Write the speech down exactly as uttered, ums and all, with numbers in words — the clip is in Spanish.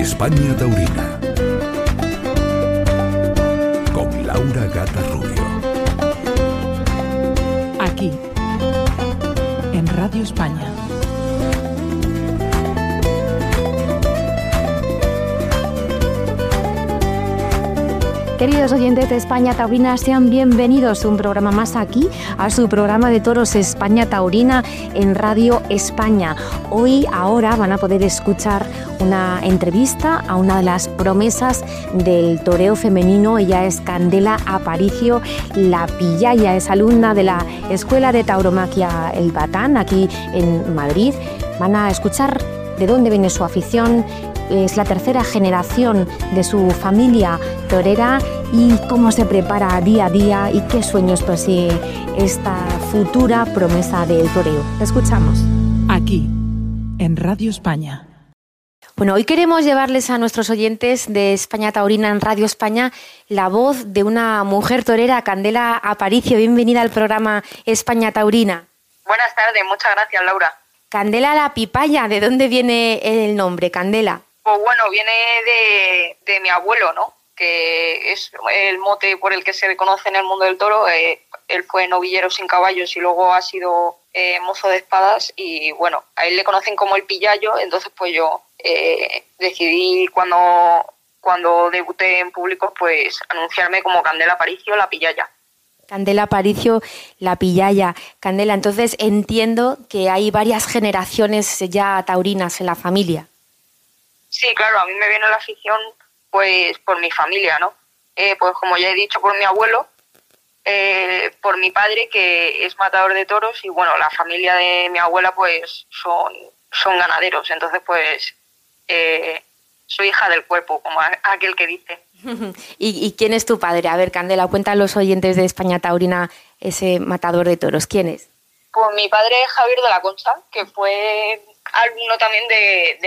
España Taurina con Laura Gata Rubio. Aquí, en Radio España. Queridos oyentes de España Taurina, sean bienvenidos un programa más aquí, a su programa de toros España Taurina en Radio España. Hoy, ahora, van a poder escuchar una entrevista a una de las promesas del toreo femenino. Ella es Candela Aparicio, la Pillaya, es alumna de la Escuela de Tauromaquia El Batán, aquí en Madrid. Van a escuchar de dónde viene su afición. Es la tercera generación de su familia torera y cómo se prepara día a día y qué sueños persigue esta futura promesa del toreo. Te escuchamos. Aquí, en Radio España. Bueno, hoy queremos llevarles a nuestros oyentes de España Taurina en Radio España la voz de una mujer torera, Candela Aparicio. Bienvenida al programa España Taurina. Buenas tardes, muchas gracias, Laura. Candela la Pipaya, ¿de dónde viene el nombre, Candela? Pues bueno, viene de, de mi abuelo, ¿no? Que es el mote por el que se conoce en el mundo del toro. Eh, él fue novillero sin caballos y luego ha sido eh, mozo de espadas y bueno, a él le conocen como el Pillayo. Entonces pues yo eh, decidí cuando, cuando debuté en público pues anunciarme como Candela Aparicio, la Pillaya. Candela Aparicio, la Pillaya. Candela, entonces entiendo que hay varias generaciones ya taurinas en la familia. Sí, claro, a mí me viene la afición pues por mi familia, ¿no? Eh, pues como ya he dicho, por mi abuelo, eh, por mi padre que es matador de toros y bueno, la familia de mi abuela pues son, son ganaderos, entonces pues eh, soy hija del cuerpo, como aquel que dice. ¿Y, ¿Y quién es tu padre? A ver, Candela, cuenta a los oyentes de España Taurina ese matador de toros. ¿Quién es? Pues mi padre es Javier de la Concha, que fue alumno también de, de